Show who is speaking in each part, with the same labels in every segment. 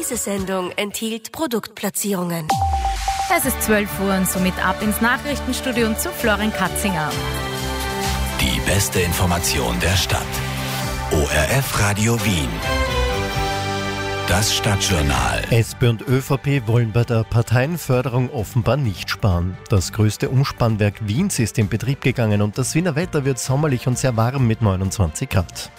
Speaker 1: Diese Sendung enthielt Produktplatzierungen.
Speaker 2: Es ist 12 Uhr und somit ab ins Nachrichtenstudio und zu Florian Katzinger.
Speaker 3: Die beste Information der Stadt. ORF Radio Wien. Das Stadtjournal.
Speaker 4: SPÖ und ÖVP wollen bei der Parteienförderung offenbar nicht sparen. Das größte Umspannwerk Wiens ist in Betrieb gegangen und das Wiener Wetter wird sommerlich und sehr warm mit 29 Grad.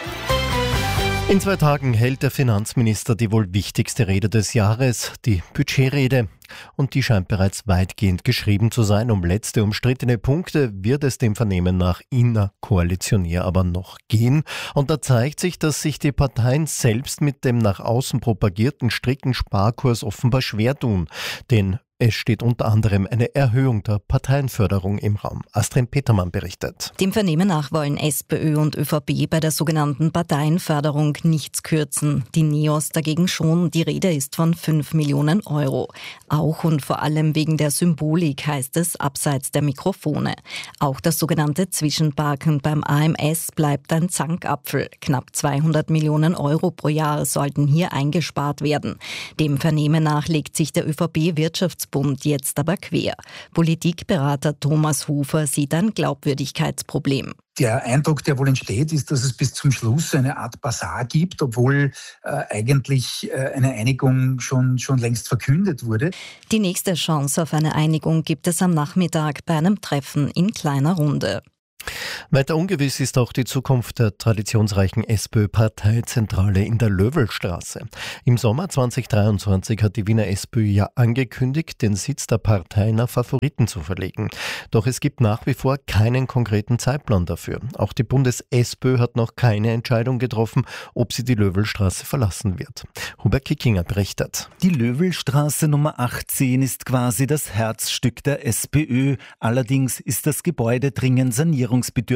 Speaker 4: In 2 Tagen hält der Finanzminister die wohl wichtigste Rede des Jahres, die Budgetrede. Und die scheint bereits weitgehend geschrieben zu sein. Um letzte umstrittene Punkte wird es dem Vernehmen nach innerkoalitionär aber noch gehen. Und da zeigt sich, dass sich die Parteien selbst mit dem nach außen propagierten strikten Sparkurs offenbar schwer tun. Denn es steht unter anderem eine Erhöhung der Parteienförderung im Raum. Astrid Petermann berichtet.
Speaker 5: Dem Vernehmen nach wollen SPÖ und ÖVP bei der sogenannten Parteienförderung nichts kürzen. Die NEOS dagegen schon. Die Rede ist von 5 Millionen Euro. Auch und vor allem wegen der Symbolik, heißt es abseits der Mikrofone. Auch das sogenannte Zwischenparken beim AMS bleibt ein Zankapfel. Knapp 200 Millionen Euro pro Jahr sollten hier eingespart werden. Dem Vernehmen nach legt sich der ÖVP-Wirtschaftsbund jetzt aber quer. Politikberater Thomas Hufer sieht ein Glaubwürdigkeitsproblem.
Speaker 6: Der Eindruck, der wohl entsteht, ist, dass es bis zum Schluss eine Art Basar gibt, obwohl eigentlich eine Einigung schon längst verkündet wurde.
Speaker 5: Die nächste Chance auf eine Einigung gibt es am Nachmittag bei einem Treffen in kleiner Runde.
Speaker 4: Weiter ungewiss ist auch die Zukunft der traditionsreichen SPÖ-Parteizentrale in der Löwelstraße. Im Sommer 2023 hat die Wiener SPÖ ja angekündigt, den Sitz der Partei nach Favoriten zu verlegen. Doch es gibt nach wie vor keinen konkreten Zeitplan dafür. Auch die Bundes-SPÖ hat noch keine Entscheidung getroffen, ob sie die Löwelstraße verlassen wird. Hubert Kickinger berichtet.
Speaker 7: Die Löwelstraße Nummer 18 ist quasi das Herzstück der SPÖ. Allerdings ist das Gebäude dringend sanierungsbedürftig.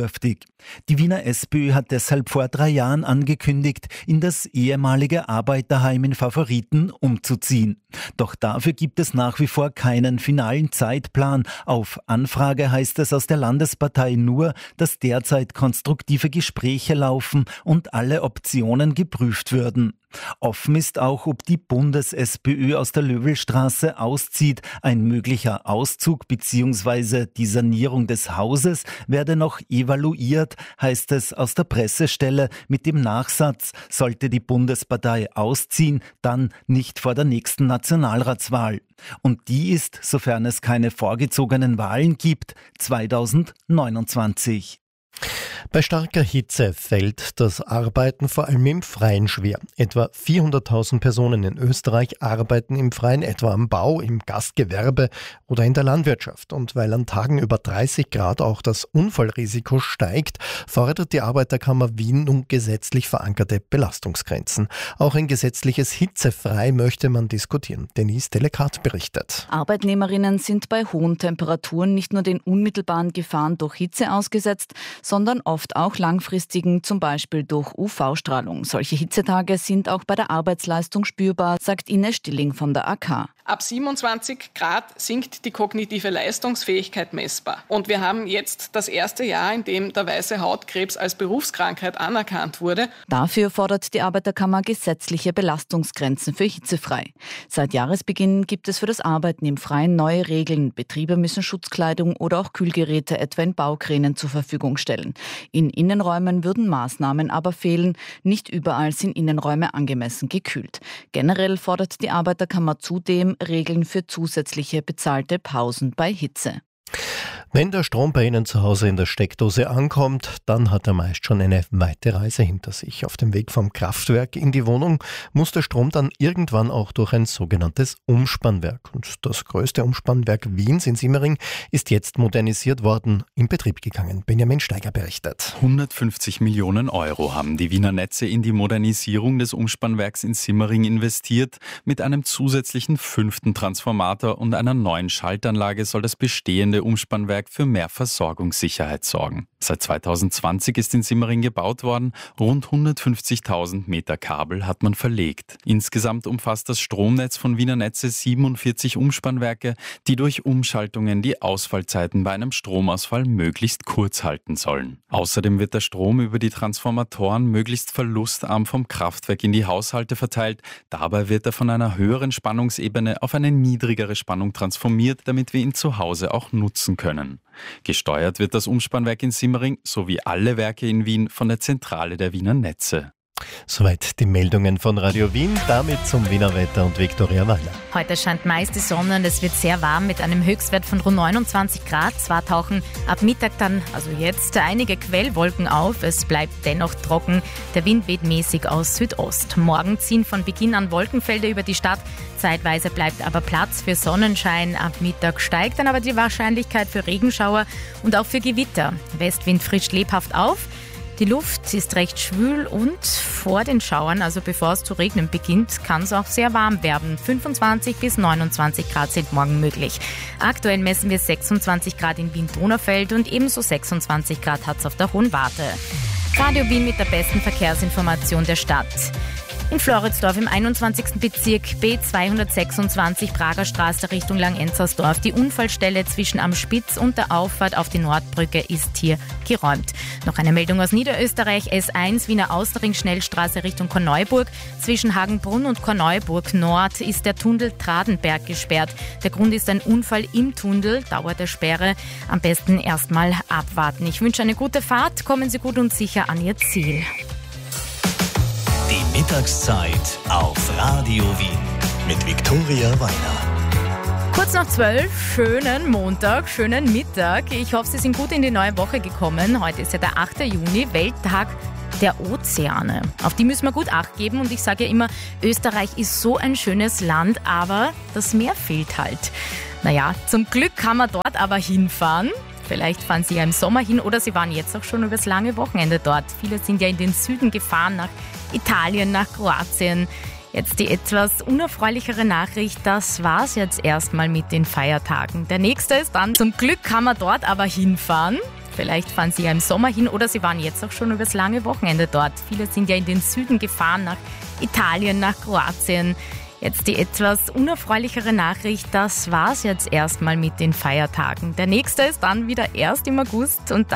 Speaker 7: Die Wiener SPÖ hat deshalb vor 3 Jahren angekündigt, in das ehemalige Arbeiterheim in Favoriten umzuziehen. Doch dafür gibt es nach wie vor keinen finalen Zeitplan. Auf Anfrage heißt es aus der Landespartei nur, dass derzeit konstruktive Gespräche laufen und alle Optionen geprüft würden. Offen ist auch, ob die Bundes-SPÖ aus der Löwelstraße auszieht. Ein möglicher Auszug bzw. die Sanierung des Hauses werde noch evaluiert, heißt es aus der Pressestelle mit dem Nachsatz, sollte die Bundespartei ausziehen, dann nicht vor der nächsten Nationalratswahl. Und die ist, sofern es keine vorgezogenen Wahlen gibt, 2029.
Speaker 4: Bei starker Hitze fällt das Arbeiten vor allem im Freien schwer. Etwa 400.000 Personen in Österreich arbeiten im Freien, etwa am Bau, im Gastgewerbe oder in der Landwirtschaft. Und weil an Tagen über 30 Grad auch das Unfallrisiko steigt, fordert die Arbeiterkammer Wien nun gesetzlich verankerte Belastungsgrenzen. Auch ein gesetzliches Hitzefrei möchte man diskutieren. Denise Delekat berichtet.
Speaker 8: Arbeitnehmerinnen sind bei hohen Temperaturen nicht nur den unmittelbaren Gefahren durch Hitze ausgesetzt, sondern oft auch langfristigen, zum Beispiel durch UV-Strahlung. Solche Hitzetage sind auch bei der Arbeitsleistung spürbar, sagt Ines Stilling von der AK.
Speaker 9: Ab 27 Grad sinkt die kognitive Leistungsfähigkeit messbar. Und wir haben jetzt das erste Jahr, in dem der weiße Hautkrebs als Berufskrankheit anerkannt wurde.
Speaker 8: Dafür fordert die Arbeiterkammer gesetzliche Belastungsgrenzen für hitzefrei. Seit Jahresbeginn gibt es für das Arbeiten im Freien neue Regeln. Betriebe müssen Schutzkleidung oder auch Kühlgeräte etwa in Baukränen zur Verfügung stellen. In Innenräumen würden Maßnahmen aber fehlen. Nicht überall sind Innenräume angemessen gekühlt. Generell fordert die Arbeiterkammer zudem Regeln für zusätzliche bezahlte Pausen bei Hitze.
Speaker 4: Wenn der Strom bei Ihnen zu Hause in der Steckdose ankommt, dann hat er meist schon eine weite Reise hinter sich. Auf dem Weg vom Kraftwerk in die Wohnung muss der Strom dann irgendwann auch durch ein sogenanntes Umspannwerk. Und das größte Umspannwerk Wiens in Simmering ist jetzt modernisiert worden, in Betrieb gegangen. Benjamin Steiger berichtet.
Speaker 10: 150 Millionen Euro haben die Wiener Netze in die Modernisierung des Umspannwerks in Simmering investiert. Mit einem zusätzlichen 5. Transformator und einer neuen Schaltanlage soll das bestehende Umspannwerk Umspannwerk für mehr Versorgungssicherheit sorgen. Seit 2020 ist in Simmering gebaut worden. Rund 150.000 Meter Kabel hat man verlegt. Insgesamt umfasst das Stromnetz von Wiener Netze 47 Umspannwerke, die durch Umschaltungen die Ausfallzeiten bei einem Stromausfall möglichst kurz halten sollen. Außerdem wird der Strom über die Transformatoren möglichst verlustarm vom Kraftwerk in die Haushalte verteilt. Dabei wird er von einer höheren Spannungsebene auf eine niedrigere Spannung transformiert, damit wir ihn zu Hause auch nutzen können. Gesteuert wird das Umspannwerk in Simmering sowie alle Werke in Wien von der Zentrale der Wiener Netze.
Speaker 4: Soweit die Meldungen von Radio Wien, damit zum Wiener Wetter und Viktoria Weiler.
Speaker 2: Heute scheint meist die Sonne und es wird sehr warm mit einem Höchstwert von rund 29 Grad. Zwar tauchen ab Mittag dann, also jetzt, einige Quellwolken auf. Es bleibt dennoch trocken. Der Wind weht mäßig aus Südost. Morgen ziehen von Beginn an Wolkenfelder über die Stadt. Zeitweise bleibt aber Platz für Sonnenschein. Ab Mittag steigt dann aber die Wahrscheinlichkeit für Regenschauer und auch für Gewitter. Westwind frischt lebhaft auf. Die Luft ist recht schwül und vor den Schauern, also bevor es zu regnen beginnt, kann es auch sehr warm werden. 25 bis 29 Grad sind morgen möglich. Aktuell messen wir 26 Grad in Wien-Donaufeld und ebenso 26 Grad hat es auf der Hohen Warte. Radio Wien mit der besten Verkehrsinformation der Stadt. In Floridsdorf im 21. Bezirk B226 Prager Straße Richtung Langenzersdorf. Die Unfallstelle zwischen Am Spitz und der Auffahrt auf die Nordbrücke ist hier geräumt. Noch eine Meldung aus Niederösterreich. S1 Wiener Außenring Schnellstraße Richtung Korneuburg. Zwischen Hagenbrunn und Korneuburg Nord ist der Tunnel Tradenberg gesperrt. Der Grund ist ein Unfall im Tunnel. Dauer der Sperre am besten erstmal abwarten. Ich wünsche eine gute Fahrt. Kommen Sie gut und sicher an Ihr Ziel.
Speaker 3: Die Mittagszeit auf Radio Wien mit Viktoria Weiler.
Speaker 2: Kurz nach 12, schönen Montag, schönen Mittag. Ich hoffe, Sie sind gut in die neue Woche gekommen. Heute ist ja der 8. Juni, Welttag der Ozeane. Auf die müssen wir gut Acht geben und ich sage ja immer, Österreich ist so ein schönes Land, aber das Meer fehlt halt. Naja, zum Glück kann man dort aber hinfahren. Vielleicht fahren Sie ja im Sommer hin oder Sie waren jetzt auch schon übers lange Wochenende dort. Viele sind ja in den Süden gefahren, nach Italien, nach Kroatien. Jetzt die etwas unerfreulichere Nachricht, das war's jetzt erstmal mit den Feiertagen. Der nächste ist dann, zum Glück kann man dort aber hinfahren. Vielleicht fahren Sie ja im Sommer hin oder Sie waren jetzt auch schon übers lange Wochenende dort. Viele sind ja in den Süden gefahren, nach Italien, nach Kroatien. Jetzt die etwas unerfreulichere Nachricht, das war's jetzt erstmal mit den Feiertagen. Der nächste ist dann wieder erst im August und